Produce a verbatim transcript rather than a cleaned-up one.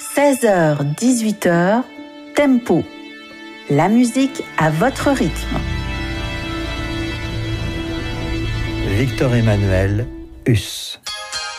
seize heures dix-huit heures, Tempo. La musique à votre rythme. Victor Emmanuel, U S.